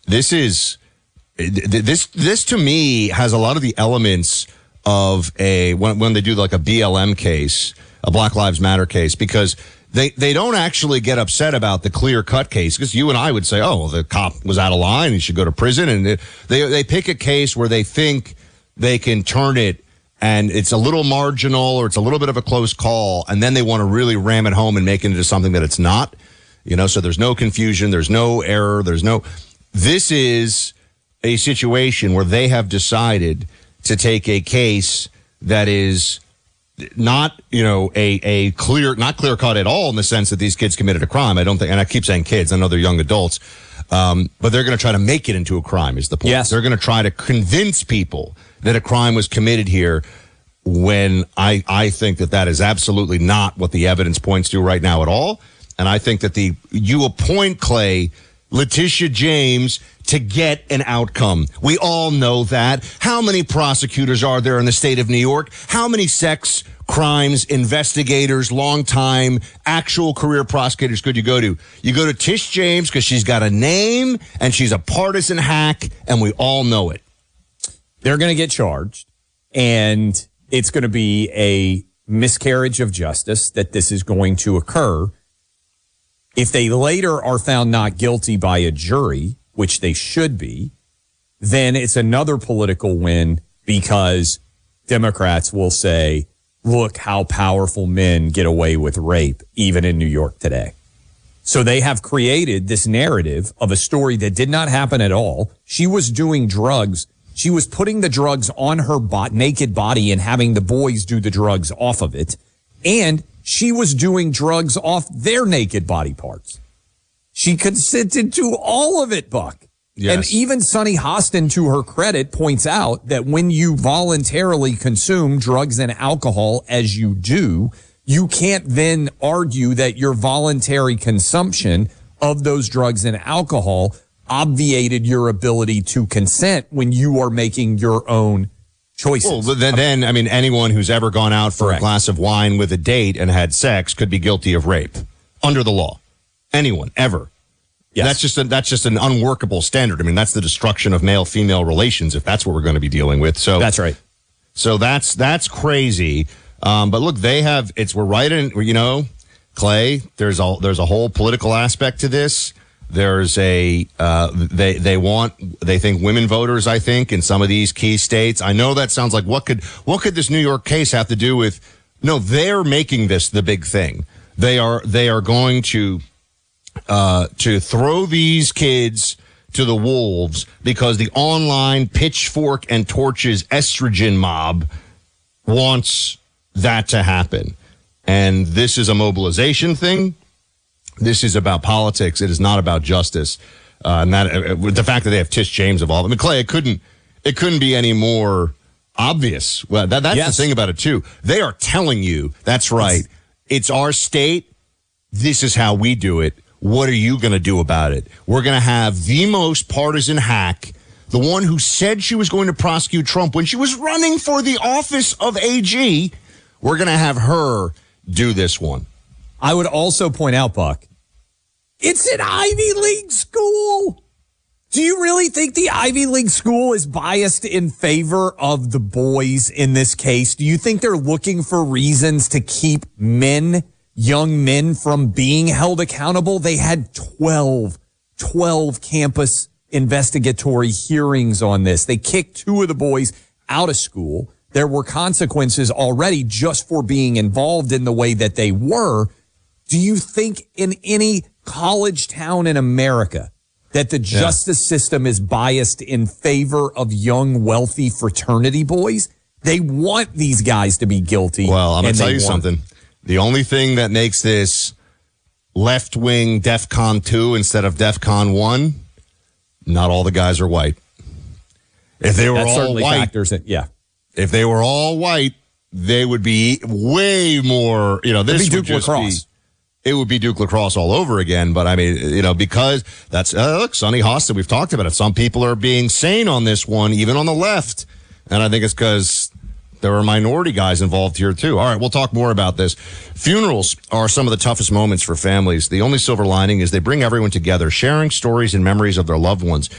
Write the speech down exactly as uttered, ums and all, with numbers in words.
this is this this to me has a lot of the elements of a when when they do like a B L M case, a Black Lives Matter case, because they they don't actually get upset about the clear cut case, because you and I would say, oh, well, the cop was out of line, he should go to prison, and they they pick a case where they think they can turn it and it's a little marginal or it's a little bit of a close call, and then they want to really ram it home and make it into something that it's not. You know, so there's no confusion, there's no error, there's no. This is a situation where they have decided to take a case that is not, you know, a, a clear, not clear cut at all in the sense that these kids committed a crime. I don't think, and I keep saying kids, I know they're young adults, um, but they're going to try to make it into a crime is the point. Yes. They're going to try to convince people that a crime was committed here, when I, I think that that is absolutely not what the evidence points to right now at all. And I think that the you appoint, Clay, Letitia James to get an outcome. We all know that. How many prosecutors are there in the state of New York? How many sex crimes investigators, long-time, actual career prosecutors could you go to? You go to Tish James because she's got a name and she's a partisan hack, and we all know it. They're going to get charged, and it's going to be a miscarriage of justice that this is going to occur. If they later are found not guilty by a jury, which they should be, then it's another political win, because Democrats will say, look how powerful men get away with rape, even in New York today. So they have created this narrative of a story that did not happen at all. She was doing drugs. She was putting the drugs on her bo- naked body and having the boys do the drugs off of it. And she was doing drugs off their naked body parts. She consented to all of it, Buck. Yes. And even Sunny Hostin, to her credit, points out that when you voluntarily consume drugs and alcohol as you do, you can't then argue that your voluntary consumption of those drugs and alcohol obviated your ability to consent when you are making your own choices. Well, then, then, I mean, anyone who's ever gone out for Correct. a glass of wine with a date and had sex could be guilty of rape under the law. Anyone, ever. Yes. That's just a, that's just an unworkable standard. I mean, that's the destruction of male-female relations, if that's what we're going to be dealing with. So that's right. So that's that's crazy. Um, but look, they have it's we're right in. You know, Clay. There's a there's a whole political aspect to this. There's a uh, they they want they think women voters, I think, in some of these key states. I know that sounds like what could what could this New York case have to do with? No, they're making this the big thing. They are they are going to uh, to throw these kids to the wolves because the online pitchfork and torches estrogen mob wants that to happen. And this is a mobilization thing. This is about politics. It is not about justice. Uh, and that uh, the fact that they have Tish James involved. I mean, Clay, it couldn't it couldn't be any more obvious. Well, that, that's yes. the thing about it too. They are telling you, that's right. It's our state. This is how we do it. What are you going to do about it? We're going to have the most partisan hack, the one who said she was going to prosecute Trump when she was running for the office of A G. We're going to have her do this one. I would also point out, Buck, it's an Ivy League school. Do you really think the Ivy League school is biased in favor of the boys in this case? Do you think they're looking for reasons to keep men, young men, from being held accountable? They had twelve, twelve campus investigatory hearings on this. They kicked two of the boys out of school. There were consequences already just for being involved in the way that they were. Do you think in any college town in America that the yeah. justice system is biased in favor of young, wealthy fraternity boys? They want these guys to be guilty. Well, I'm going to tell you want- something. The only thing that makes this left-wing DEFCON two instead of DEFCON one, not all the guys are white. If they were that all certainly white, factors in, yeah. If they were all white, they would be way more, you know, this It'd be would Duke just Lacrosse. be, it would be Duke Lacrosse all over again. But I mean, you know, because that's, uh, look, Sunny Hostin, we've talked about it. Some people are being sane on this one, even on the left. And I think it's because there are minority guys involved here too. All right, we'll talk more about this. Funerals are some of the toughest moments for families. The only silver lining is they bring everyone together, sharing stories and memories of their loved ones.